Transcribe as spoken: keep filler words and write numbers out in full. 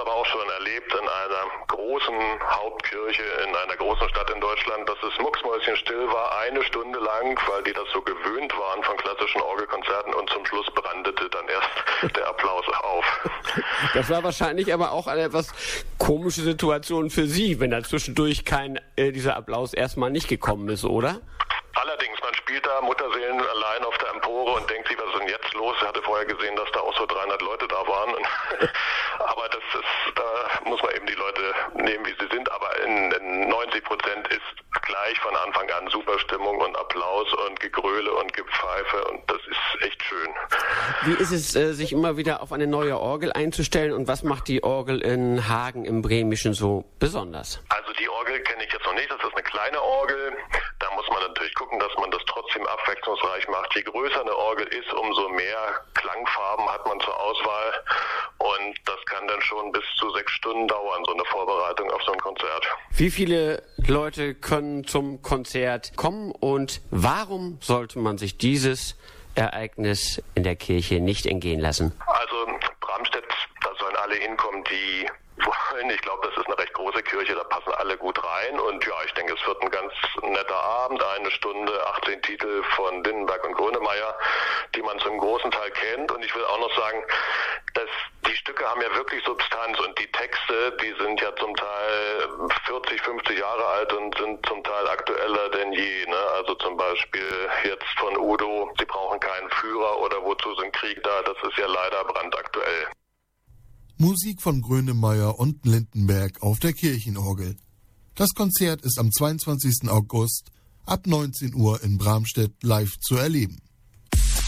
aber auch schon erlebt in einer großen Hauptkirche in einer großen Stadt in Deutschland, dass es mucksmäuschenstill war, eine Stunde lang, weil die das so gewöhnt waren von klassischen Orgelkonzerten, und zum Schluss brandete dann erst der Applaus auf. Das war wahrscheinlich aber auch eine etwas komische Situation für Sie, wenn da zwischendurch kein äh, dieser Applaus erstmal nicht gekommen ist, oder? Allerdings, man spielt da Mutterseelen allein auf der Empore und denkt sich, was ist denn jetzt los? Ich hatte vorher gesehen, dass da auch so dreihundert Leute da waren. Aber das ist, da muss man eben die Leute nehmen, wie sie sind. Aber in, in neunzig Prozent ist gleich von Anfang an super Stimmung und Applaus und Gegröle und Gepfeife, und das ist echt schön. Wie ist es, äh, sich immer wieder auf eine neue Orgel einzustellen, und was macht die Orgel in Hagen im Bremischen so besonders? Also die Orgel kenne ich jetzt noch nicht, das ist eine kleine Orgel. Da muss man natürlich gucken, dass man das trotzdem abwechslungsreich macht. Je größer eine Orgel ist, umso mehr Klangfarben hat man zur Auswahl, und das kann dann schon bis zu sechs Stunden dauern, so eine Vorbereitung auf so ein Konzert. Wie viele Leute können zum Konzert kommen, und warum sollte man sich dieses Ereignis in der Kirche nicht entgehen lassen? Also Bramstedt, da sollen alle hinkommen, die wollen. Ich glaube, das ist eine recht große Kirche, da passen alle gut rein, und ja, ich denke, es wird ein ganz netter Abend, eine Stunde, achtzehn Titel von Lindenberg und Grönemeyer, die man zum großen Teil kennt, und ich will auch noch sagen, dass die Stücke haben ja wirklich Substanz, und die Texte, die sind ja zum Teil vierzig, fünfzig Jahre alt und sind zum Teil aktueller denn je, ne? Also zum Beispiel jetzt von Udo, Sie brauchen keinen Führer, oder Wozu sind Krieg da, das ist ja leider brandaktuell. Musik von Grönemeyer und Lindenberg auf der Kirchenorgel. Das Konzert ist am zweiundzwanzigsten August ab neunzehn Uhr in Bramstedt live zu erleben.